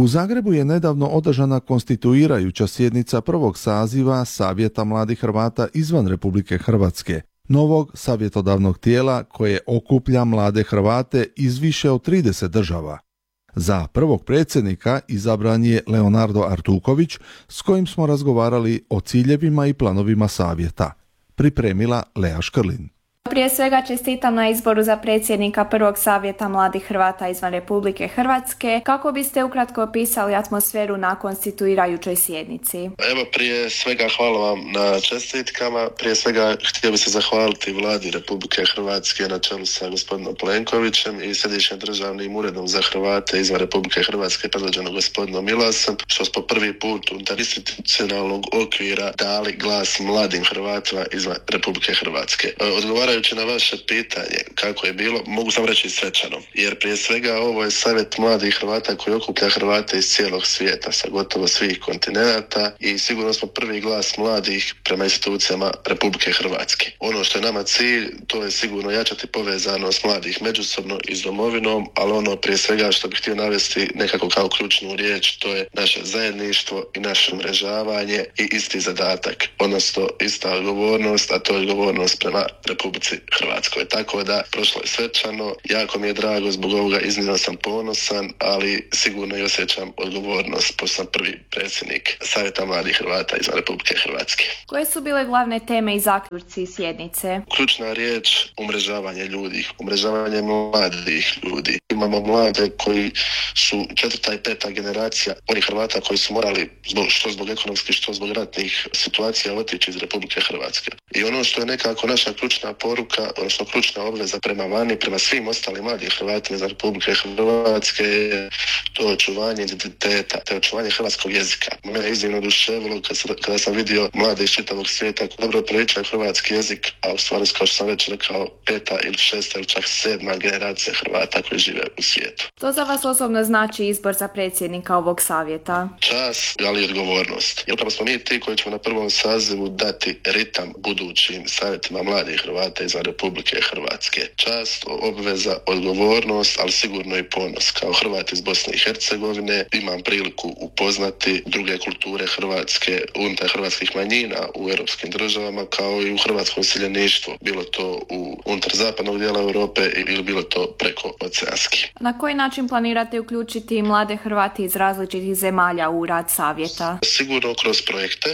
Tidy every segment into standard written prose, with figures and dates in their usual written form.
Zagrebu je nedavno održana konstituirajuća sjednica prvog saziva Savjeta mladih Hrvata izvan Republike Hrvatske, novog savjetodavnog tijela koje okuplja mlade Hrvate iz više od 30 država. Za prvog predsjednika izabran je Leonardo Artuković, s kojim smo razgovarali o ciljevima i planovima savjeta. Pripremila Lea Škrlin. Prije svega čestitam na izboru za predsjednika prvog savjeta mladih Hrvata izvan Republike Hrvatske. Kako biste ukratko opisali atmosferu na konstituirajućoj sjednici? Evo, prije svega hvala vam na čestitkama. Prije svega htio bih se zahvaliti Vladi Republike Hrvatske na čelu sa gospodinom Plenkovićem i Središnjim državnim uredom za Hrvate izvan Republike Hrvatske predvođenom gospodinom Milasom, što smo prvi put unutar institucionalnog okvira dali glas mladim Hrvatima izvan Republike Hrvatske. Odgovarajući na vaše pitanje kako je bilo, mogu sam reći svečano, jer prije svega ovo je savjet mladih Hrvata koji okuplja Hrvate iz cijelog svijeta, sa gotovo svih kontinenata, i sigurno smo prvi glas mladih prema institucijama Republike Hrvatske. Ono što je nama cilj, to je sigurno jačati povezanost mladih međusobno i s domovinom, ali ono prije svega što bih htio navesti nekako kao ključnu riječ, to je naše zajedništvo i naše umrežavanje i isti zadatak, odnosno ista odgovornost, a to je odgovornost prema Republici Hrvatskoj. Tako da prošlo je svečano, jako mi je drago zbog ovoga, iznimno sam ponosan, ali sigurno i osjećam odgovornost, pošto sam prvi predsjednik Savjeta mladih Hrvata izvan Republike Hrvatske. Koje su bile glavne teme i zaključci sjednice? Ključna riječ, umrežavanje ljudi, umrežavanje mladih ljudi. Imamo mlade koji su 4. i 5. generacija onih Hrvata koji su morali što zbog ekonomskih, što zbog ratnih situacija otići iz Republike Hrvatske. I ono što je nekako naša ključna poruka, odnosno ključna obveza prema vani, prema svim ostalim mladim Hrvatima iz Republike Hrvatske, je to očuvanje identiteta, te očuvanje hrvatskog jezika. Mene je iznimno oduševilo kada sam vidio mlade iz čitavog svijeta koji dobro pričaju hrvatski jezik, a u stvari, kao što sam već rekao, 5. ili 6. ili čak 7. generacija Hrvata koji žive u svijetu. To za vas osobno znači izbor za predsjednika ovog savjeta? Čast, ali i odgovornost. Jer upravo smo mi ti koji ćemo na prvom sazivu dati ritam budućim savjetima mladih Hrvata izvan Republike Hrvatske. Čast, obveza, odgovornost, ali sigurno i ponos. Kao Hrvat iz Bosne i Hercegovine imam priliku upoznati druge kulture Hrvatske unutar hrvatskih manjina u europskim državama, kao i u hrvatskom iseljeništvu, bilo to unutar zapadnog dijela Europe ili bilo to preko oceanski. Na koji način planirate uključiti mlade Hrvate iz različitih zemalja u rad savjeta? Sigurno kroz projekte,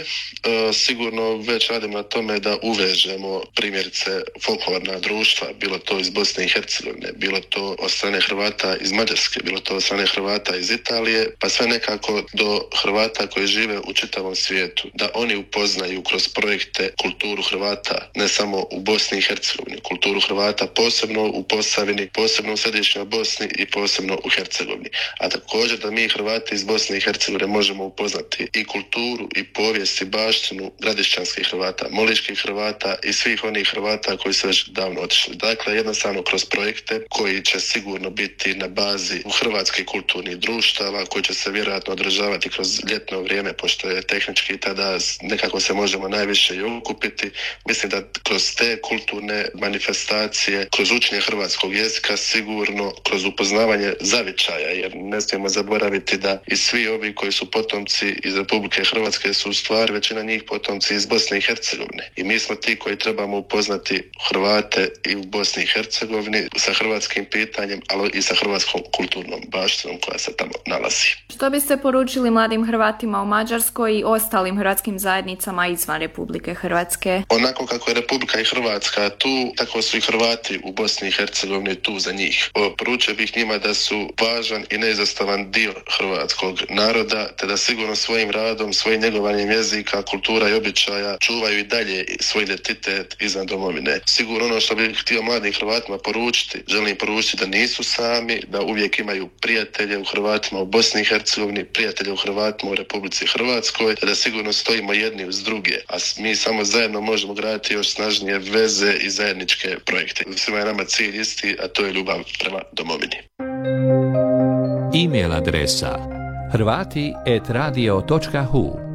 sigurno već radimo na tome da uvežemo primjerice folklorna društva, bilo to iz Bosne i Hercegovine, bilo to od strane Hrvata iz Mađarske, bilo to od strane Hrvata iz Italije, pa sve nekako do Hrvata koji žive u čitavom svijetu, da oni upoznaju kroz projekte kulturu Hrvata, ne samo u Bosni i Hercegovini, kulturu Hrvata posebno u Posavini, posebno u središnjoj Bosni i posebno u Hercegovini. A također da mi Hrvati iz Bosne i Hercegovine možemo upoznati i kulturu i povijest i baštinu gradišćanskih Hrvata, moliških Hrvata i svih onih Hrvata koji su već davno otišli. Dakle, jednostavno kroz projekte koji će sigurno biti na bazi hrvatskih kulturnih društava, koji će se vjerojatno održavati kroz ljetno vrijeme, pošto je tehnički tada nekako se možemo najviše i okupiti. Mislim da kroz te kulturne manifestacije, kroz učenje hrvatskog jezika, sigurno kroz upoznavanje zavičaja, jer ne smijemo zaboraviti da i svi ovi koji su potomci iz Republike Hrvatske su u stvari većina njih potomci iz Bosne i Hercegovine. I mi smo ti koji trebamo upoznati Hrvate i u Bosni i Hercegovini sa hrvatskim pitanjem, ali i sa hrvatskom kulturnom baštinom koja se tamo nalazi. Što biste poručili mladim Hrvatima u Mađarskoj i ostalim hrvatskim zajednicama izvan Republike Hrvatske? Onako kako je Republika i Hrvatska tu, tako su i Hrvati u Bosni i Hercegovini tu za njih. Poručio bih njima da su važan i neizostavan dio hrvatskog naroda, te da sigurno svojim radom, svojim njegovanjem jezika, kultura i običaja čuvaju i dalje svoj identitet izvan domovine. Sigurno ono što bih htio mladim Hrvatima poručiti, želim poručiti da nisu sami, da uvijek imaju prijatelje u Hrvatima u Bosni i Hercegovini, prijatelje u Hrvatima u Republici Hrvatskoj, te da sigurno stojimo jedni uz druge, a mi samo zajedno možemo graditi još snažnije veze i zajedničke projekte. Svima je nama cilj isti, a to je ljubav prema domovini. E-mail adresa hrvati@radio.hu